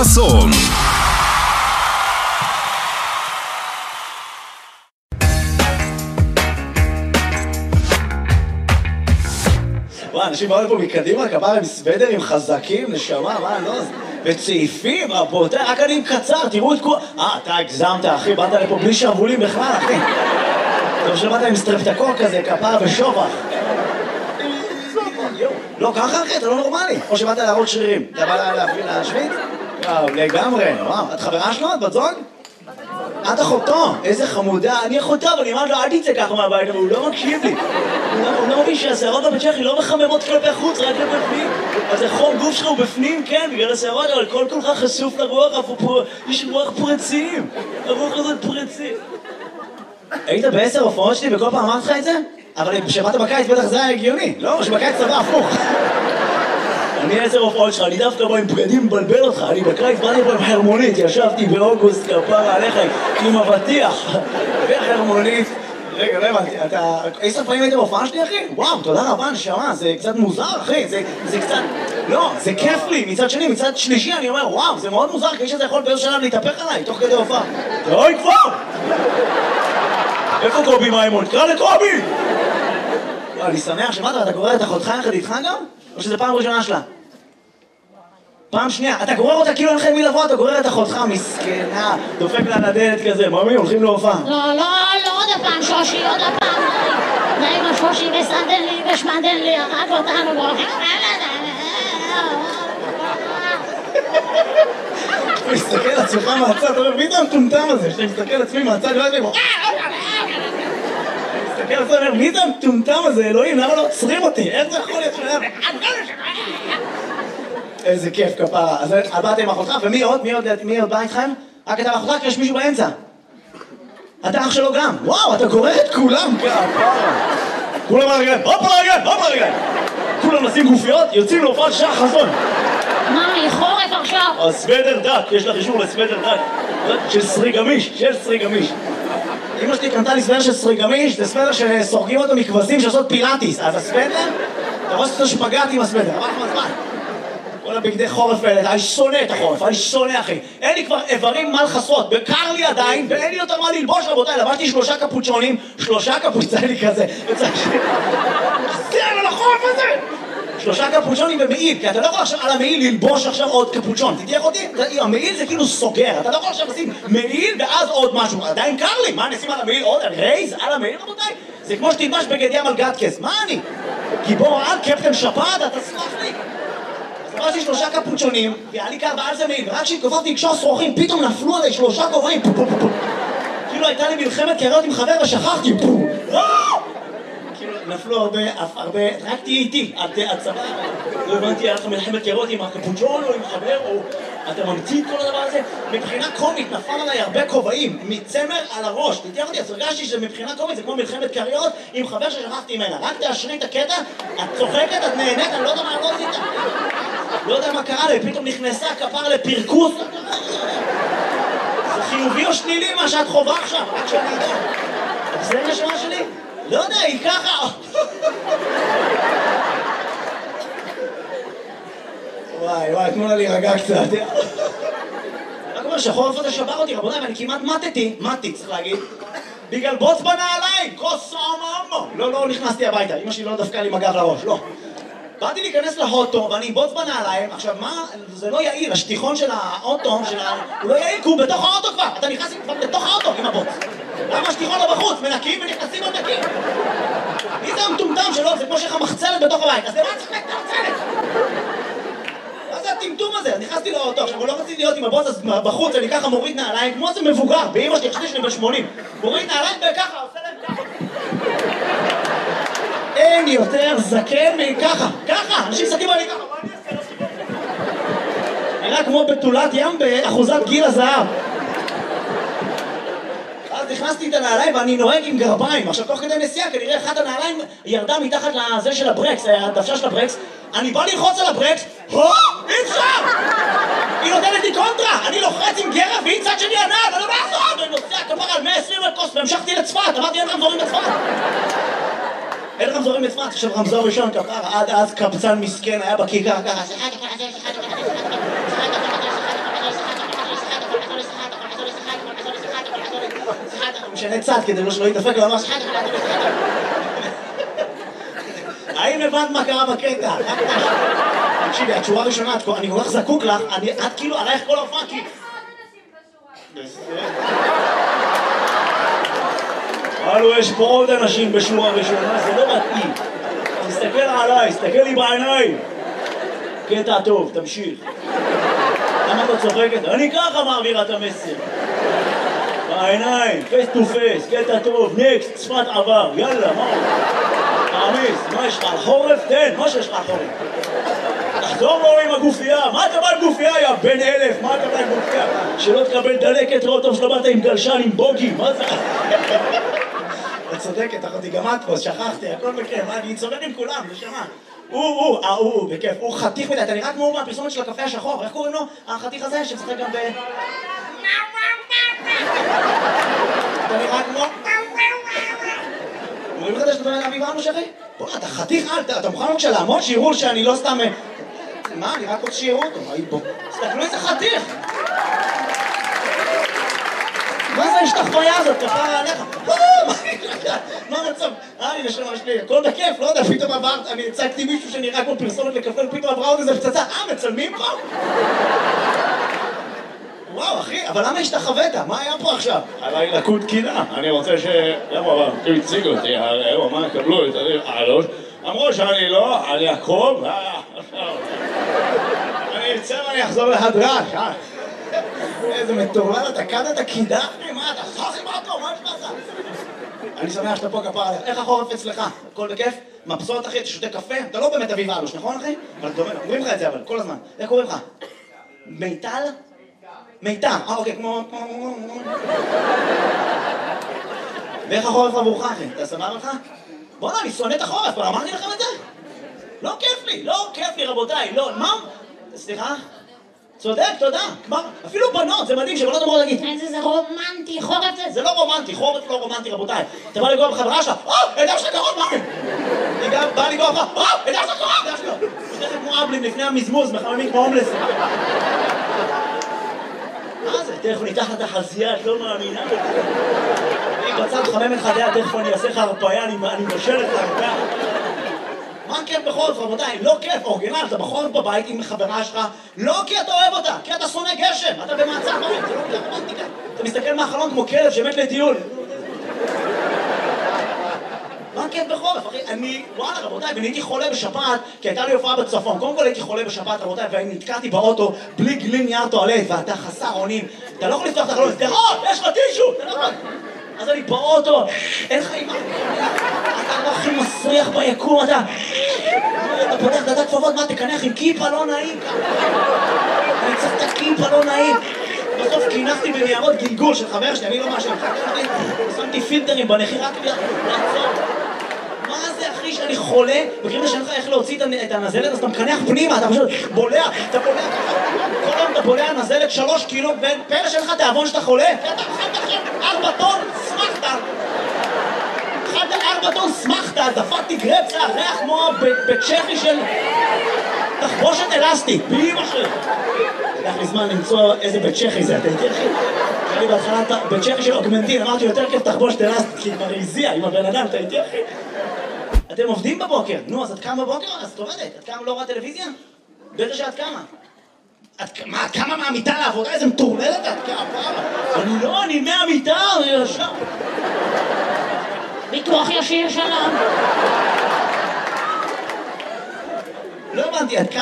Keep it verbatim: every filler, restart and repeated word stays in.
חסון. וואי, אנשים באו לפה מקדימה, כפרה עם סוודרים חזקים, נשמה, מה, לא? וצעיפים, רבותיי, רק אני עם קצר, תראו את כל... אה, אתה הגזמת, אחי, באת לפה בלי שרוולים בכלל, אחי. טוב שבאת עם סטרפטקור כזה, כפרה ושובח. לא, ככה אחי, אתה לא נורמלי. או שבאת להראות שרירים. אתה בא להביא להשוויץ? וואו, לגמרי. וואו, את חברה שלו? את בת זוג? את אחותו, איזה חמודה. אני אחותו, אבל אני אמרת לו, אל תצא ככה מהבית, אבל הוא לא מקשיב לי. הוא לא מבין שהשערות בבית שלך לא מחממות כלפי חוץ, רק כלפי פנים. אז החום גוף שלך הוא בפנים, כן, בגלל השערות, אבל כל כולך חשוף לרוח, יש רוח פרצים. הרוח הזאת פרצים. היית בעשר הופעות שלי וכל פעם אמרת לך את זה? אבל כשבאת בקיץ בטח זה היה הגיוני, לא? שבקיץ צבא הפוך. אני עשר הופעות שלך, אני דווקא בא עם בגדים מבלבל אותך, אני בקיץ באתי פה עם חרמונית, ישבתי באוגוסט כפרה עליך עם אבטיח וחרמונית. רגע, לא הבנתי, אתה... עשר פעמים היית בהופעה שלי, אחי? וואו, תודה רבה, נשמה, זה קצת מוזר, אחי, זה, זה קצת... לא, זה כיף לי, מצד שני, מצד שלישי, אני אומר, וואו, זה מאוד מוזר, כי שזה יכול באיזו שלב להתהפך עליי, תוך כדי הופעה. אוי, כבר! איפה קובי מיימון? תקרא לקובי! אני שמח שמעת, אתה גורר את אחותך יחד איתך גם? או שזה פעם ראשונה שלה? פעם שנייה, אתה גורר אותה כאילו אין לכם מי לבוא, אתה גורר את אחותך, מסכנה, דופק לה לדלת כזה, ממי, הולכים להופעה. לא, לא, לא עוד הפעם שושי, עוד הפעם. די עם השושי וסדן לי ושמדן לי, הרג אותנו והולכים. הוא מסתכל על עצמך מהצד, אתה אומר, מי זה המטומטם הזה? שאתה מסתכל על עצמי מהצד, לא יודעים, מסתכל על עצמי, אומר, מי זה המטומטם הזה? אלוהים, למה לא עוצרים אותי? איך זה יכול להיות שלהם? איזה כיף כפרה. אז באת עם אחותך, ומי עוד? מי עוד בא איתכם? רק אתה ואחותך, כי יש מישהו באמצע. אתה אח שלו גם. וואו, אתה גורר את כולם כפרה. כולם על הרגליים, הופ על הרגליים, הופ על הרגליים. כולם נשים גופיות, יוצאים להופעת שעה חסון. מה, היא חורף עכשיו? הסוודר דק, יש לך אישור לסוודר דק של סרי גמיש, של סרי גמיש. אמא שלי קנתה לי סוודר של סרי גמיש, זה סוודר שסורגים אותו מכבשים שעושות פילאטיס. אז הסוודר, אתה רואה שאתה שפגעתי עם הסוודר, אבל אנחנו הזמן. כל הבגדי חורף האלה, אני שונא את החורף, אני שונא אחי. אין לי כבר איברים מה לחסות, בקר לי עדיין, ואין לי יותר מה ללבוש רבותיי, לבשתי שלושה קפוצ'ונים, שלושה קפוצ'ונים לי כזה, זה על החורף הזה! שלושה קפוצ'ונים ומעיל, כי אתה לא יכול עכשיו על המעיל ללבוש עכשיו עוד קפוצ'ון, תתייך אותי? המעיל זה כאילו סוגר, אתה לא יכול עכשיו לשים מעיל ואז עוד משהו, עדיין קר לי, מה נשים על המעיל עוד? רייז על המעיל רבותיי? זה כמו שתלבש בגד ים על גטקס, מה אני? גיבור על קפטן שפעת, אתה סמך לי? אז עברתי שלושה קפוצ'ונים, והיה לי קר ועל זה מעיל, ורק כשהתקופפתי לקשור שרוכים, פתאום נפלו עליי שלושה כובעים, כאילו הייתה לי מלחמת קריות עם חבר ושכחתי, נפלו הרבה, הרבה, רק תהיי איתי, את סבבה, לא הבנתי, היה לך מלחמת קריות עם הקפוצ'ון או עם חבר, או אתה ממציא את כל הדבר הזה, מבחינה קומית נפל עליי הרבה כובעים, מצמר על הראש, תתייך אותי, אז הרגשתי שמבחינה קומית זה כמו מלחמת קריות עם חבר ששכחתי ממנה, רק תאשרי את הקטע, את צוחקת, את נהנית, אני לא יודע מה לא עשית, לא יודע מה קרה לי, פתאום נכנסה כפר לפרקוס, זה חיובי או שלילי מה שאת חובה עכשיו, רק שאני יודע, זה נשמה שלי? לא יודע, היא ככה! וואי, וואי, תנו לה להירגע קצת. רק אומר שהחורף הזה שבר אותי, רבותיי, ואני כמעט מתתי, מתי, צריך להגיד, בגלל בוץ בנעליים, כוס אממו. לא, לא נכנסתי הביתה, אמא שלי לא דפקה לי מגב לראש, לא. באתי להיכנס לאוטו, ואני בוץ בנעליים, עכשיו מה, זה לא יעיל, השטיחון של האוטו, הוא לא יעיל, כי הוא בתוך האוטו כבר, אתה נכנס כבר בתוך האוטו עם הבוץ. למה השטיחון לא בחוץ? מנקים ונכנסים עוד נקים. מי זה המטומטם שלו? זה כמו שיש לך מחצלת בתוך הבית, אז למה צריך את המחצלת? מה זה הטמטום הזה? אז נכנסתי לאוטו, עכשיו הוא לא רציתי להיות עם הבוץ, אז בחוץ אני ככה מוריד נעליים, כמו זה מבוגר, באמא שלי, חשתי שלי ב-שמונים. מוריד נעליים וככה, עושה להם ככה. אין יותר זקן מככה, ככה, אנשים זקים עלי ככה, מה אני אעשה? נראה כמו בתולת ים באחוזת גיל הזהב. אז נכנסתי את הנעליים ואני נוהג עם גרביים. עכשיו תוך כדי נסיעה כנראה אחת הנעליים ירדה מתחת לזה של הברקס, הדוושה של הברקס. אני בא ללחוץ על הברקס, הו! אי אפשר! היא נותנת לי קונטרה! אני לוחץ עם גרב והיא צד שלי הנעל, ואני אומר לעשות! ואני נוסע כפר על מאה ועשרים לקוס והמשכתי לצפת, אמרתי אין רמזורים בצפת! אין רמזורים בצפת, עכשיו רמזור ראשון כפר, עד אז קבצן מסכן היה בכיכר ככה משנה צד כדי שלא יתדפק לו ממש. האם הבנת מה קרה בקטע? תקשיבי, התשורה הראשונה, אני כל כך זקוק לך, את כאילו עלייך כל הופעה, כי... הלו, יש פה עוד אנשים בשורה הראשונה, זה לא מתאים. תסתכל עליי, תסתכל לי בעיניים. קטע טוב, תמשיך. למה אתה צוחקת? אני ככה מעבירה את המסר. בעיניים, פייס טו פייס, קטע טוב, נקסט, שפת עבר, יאללה, מה? תעמיס, מה יש לך? על חורף? תן, מה שיש לך על חורף? תחזור לו עם הגופייה, מה אתה בא עם גופייה, יא בן אלף? מה אתה בא עם גופייה? שלא תקבל דלקת ראות טוב שלא באת עם גלשן, עם בוגי, מה זה? את צודקת, אחותי, גם את פה, שכחתי, הכל בכיף, אני צודק עם כולם, נשמה. הוא, הוא, אה, הוא, בכיף, הוא חתיך מדי, אתה נראה כמו מהפרסומת של הקפה השחור, איך קוראים לו? החתיך הזה שמשחק גם ב... אתה נראה כמו... אומרים לך שאתה נראה אביב אנו שרי? בוא, אתה חתיך, אתה מוכן בבקשה לעמוד, שיראו שאני לא סתם... מה, אני רק רוצה שיראו אותו, מה בוא? תסתכלו איזה חתיך! מה זה השתחוויה הזאת? כפרה עליך? מה המצב? אה, אני נשמע שלי, הכל בכיף, לא יודע, פתאום עברת, אני הצגתי מישהו שנראה כמו פרסומת לקפה, ופתאום עברה עוד איזה פצצה, אה, מצלמים פה? וואו, אחי, אבל למה השתחווית? מה היה פה עכשיו? עליי לקוד קינה, אני רוצה ש... למה, אבל, הוא הציג אותי, הוא אמר, קבלו את הלוש, אמרו שאני לא, אני אקרוב, אני אצא ואני אחזור להדרש, אה? איזה מטורלל, אתה קדת קידה? מה, אתה סחי מה אותו? מה יש לך? אני שמח שאתה פה כפר עליך. איך החורף אצלך? הכל בכיף? מבסוט אחי, אתה שותה קפה? אתה לא באמת אביב אלוש, נכון אחי? אבל אתה אומר, אומרים לך את זה אבל, כל הזמן. איך קוראים לך? מיטל? מיטל, אה אוקיי, כמו... ואיך החורף עבורך אחי? אתה סבבה לך? בוא'נה, אני שונא את החורף, אבל אמרתי לכם את זה? לא כיף לי, לא כיף לי רבותיי, לא, מה? סליחה? צודק, תודה. כבר, אפילו בנות, זה מדהים שבנות אמרו להגיד איזה זה רומנטי, חורף זה... זה לא רומנטי, חורף לא רומנטי רבותיי. אתה בא לגוע בחברה שלך, או, הידע שלך קרוב, מה? אני גם בא לגוע לך, או, הידע שלך קרוב, הידע שלך. שתכף כמו אבלים לפני המזמוז, מחממים כמו הומלס. מה זה? תכף ניתח את החזייה, את לא מאמינה. אני בצד חמם את חדיה, תכף אני אעשה לך הרפאיה, אני מבשל את הרפאיה. מה כיף בחורף, רבותיי? לא כיף, אורגינל, אתה בחורף בבית עם חברה שלך, לא כי אתה אוהב אותה, כי אתה שונא גשם, אתה במעצר בית, זה לא רומנטיקה. אתה מסתכל מהחלון כמו כלב שמת לטיול. מה כיף בחורף, אחי? אני, וואלה, רבותיי, ואני הייתי חולה בשפעת, כי הייתה לי הופעה בצפון. קודם כל הייתי חולה בשפעת, רבותיי, ואני נתקעתי באוטו בלי גלין נייר טואלט, ואתה חסר אונים. אתה לא יכול לפתוח את החלון, תראות, יש לך טישו, אתה לא יכול. אז אני באוטו, אין לך אימא, אתה לא הכי מסריח ביקום, אתה... אתה פותח דעת כפפות, מה, תקנח עם כיפה לא נעים? אני צריך את הכיפה לא נעים. בסוף קינחתי בניירות גלגול של חבר שלי, אני לא משהו, שמתי פילטרים בנחי רק לעצור. מה זה אחי שאני חולה, בקריאה שאין לך איך להוציא את הנזלת, אז אתה מקנח פנימה, אתה פשוט בולע, אתה בולע, כל היום אתה בולע נזלת שלוש קילו, ופלא שאין לך תיאבון שאתה חולה, אתה אכלת אחי ארבע טון, סמכת. אכלת ארבע טון, סמכת, דפקתי גרפסה, ריח כמו בצ'כי של תחבושת אלסטית, באמא שלי. לקח לי זמן למצוא איזה בית צ'כי זה, אתה איתי אחי? היה לי בהתחלה בית צ'כי של אוגמנטין, אמרתי יותר כיף תחבושת אלסטית, כי כבר הזיע עם הבן אדם, אתה איתי אחי? אתם עובדים בבוקר, נו, אז את קמה בבוקר? אז את עובדת, את קמה לא רואה טלוויזיה? בטח שאת קמה. מה, את קמה מהמיטה לעבודה? איזה מטורללת את קמה? אני לא, אני מהמיטה, אני ישר. ביטוח ישיר שלום. לא הבנתי, את קמה